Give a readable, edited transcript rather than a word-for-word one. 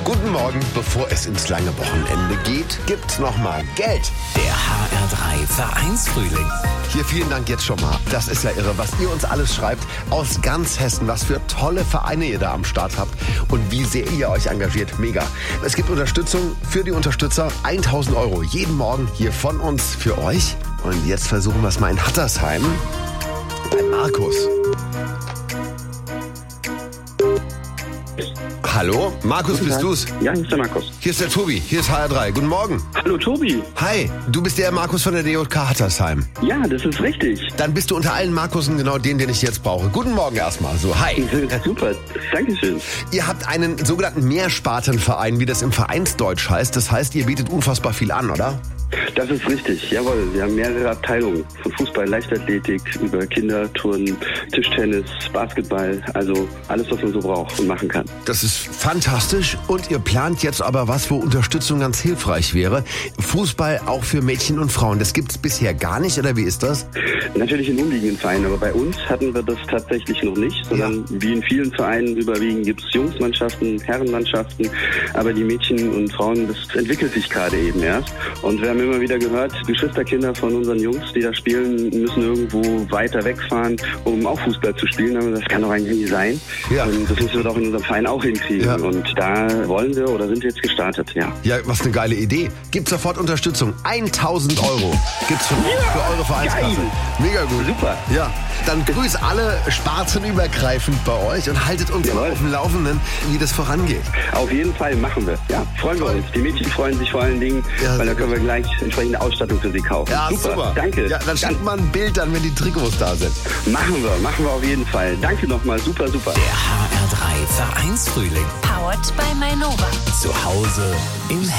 Guten Morgen, bevor es ins lange Wochenende geht, gibt's nochmal Geld. Der HR3 Vereinsfrühling. Hier vielen Dank jetzt schon mal. Das ist ja irre, was ihr uns alles schreibt aus ganz Hessen, was für tolle Vereine ihr da am Start habt und wie sehr ihr euch engagiert. Mega. Es gibt Unterstützung für die Unterstützer. 1.000 € jeden Morgen hier von uns für euch. Und jetzt versuchen wir es mal in Hattersheim bei Markus. Hallo, Markus, bist du's? Ja, hier ist der Markus. Hier ist der Tobi, hier ist HR3. Guten Morgen. Hallo Tobi. Hi, du bist der Markus von der DJK Hattersheim. Ja, das ist richtig. Dann bist du unter allen Markusen genau den ich jetzt brauche. Guten Morgen erstmal. So, hi. Super, Dankeschön. Ihr habt einen sogenannten Mehrspartenverein, wie das im Vereinsdeutsch heißt. Das heißt, ihr bietet unfassbar viel an, oder? Das ist richtig, jawohl. Wir haben mehrere Abteilungen. Von Fußball, Leichtathletik, über Kinderturnen, Tischtennis, Basketball. Also alles, was man so braucht und machen kann. Das ist fantastisch. Und ihr plant jetzt aber was, wo Unterstützung ganz hilfreich wäre. Fußball auch für Mädchen und Frauen. Das gibt's bisher gar nicht, oder wie ist das? Natürlich in umliegenden Vereinen, aber bei uns hatten wir das tatsächlich noch nicht, sondern wie in vielen Vereinen überwiegend gibt es Jungsmannschaften, Herrenmannschaften, aber die Mädchen und Frauen, das entwickelt sich gerade eben erst. Und wir haben immer wieder gehört, Geschwisterkinder von unseren Jungs, die da spielen, müssen irgendwo weiter wegfahren, um auch Fußball zu spielen. Aber das kann doch eigentlich nicht sein. Ja. Und das müssen wir doch in unserem Verein auch hinkriegen. Ja. Und da wollen wir oder sind wir jetzt gestartet, ja. Ja, was eine geile Idee. Gibt sofort Unterstützung. 1.000 € gibt's von uns für eure Vereinskasse. Geil. Mega gut. Super. Ja, dann grüß alle spartenübergreifend bei euch und haltet uns Jawohl. auf dem Laufenden, wie das vorangeht. Auf jeden Fall machen wir. Ja, freuen wir uns. Die Mädchen freuen sich vor allen Dingen, Ja, weil da können wir gleich entsprechende Ausstattung für sie kaufen. Ja, super. Danke. Ja, dann schickt mal ein Bild dann, wenn die Trikots da sind. Machen wir auf jeden Fall. Danke nochmal, super. Der HR3 Vereinsfrühling. Powered by Mainova. Zu Hause im